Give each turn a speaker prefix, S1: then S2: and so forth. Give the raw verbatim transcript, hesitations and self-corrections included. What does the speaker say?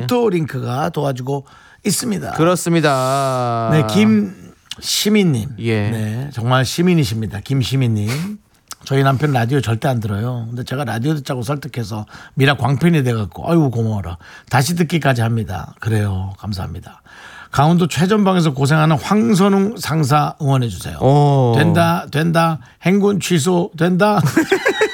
S1: 오토링크가 도와주고 있습니다.
S2: 그렇습니다.
S1: 네, 김시민님.
S2: 예.
S1: 네, 정말 시민이십니다. 김시민님. 저희 남편 라디오 절대 안 들어요. 근데 제가 라디오 듣자고 설득해서 미라 광팬이 돼갖고 아이고 고마워라. 다시 듣기까지 합니다. 그래요. 감사합니다. 강원도 최전방에서 고생하는 황선웅 상사 응원해 주세요.
S2: 오.
S1: 된다 된다 행군 취소 된다.